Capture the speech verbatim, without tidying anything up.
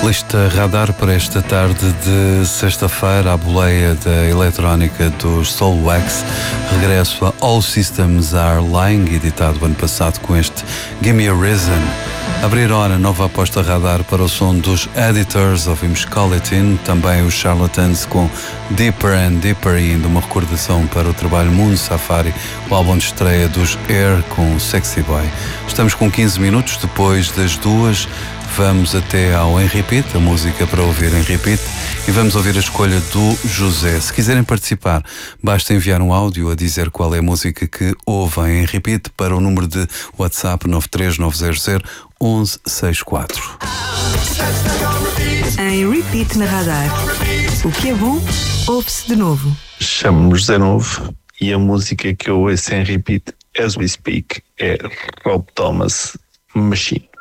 Lista Radar para esta tarde de sexta-feira, à boleia da eletrónica dos Soulwax. Regresso a All Systems Are Lying, editado ano passado com este Give Me a Reason. Abrir hora, nova aposta radar para o som dos Editors, ouvimos Call It In, também os Charlatans com Deeper and Deeper, e ainda uma recordação para o trabalho Moon Safari, o álbum de estreia dos Air com Sexy Boy. Estamos com quinze minutos depois das duas. Vamos até ao Em Repeat, a música para ouvir em repeat, e vamos ouvir a escolha do José. Se quiserem participar, basta enviar um áudio a dizer qual é a música que ouvem em repeat para o número de WhatsApp nove três nove zero zero um um seis quatro. Em repeat na Radar. O que é bom, ouve-se de novo. Chamo-me José Novo e a música que eu ouço em repeat as we speak é Rob Thomas, Machine.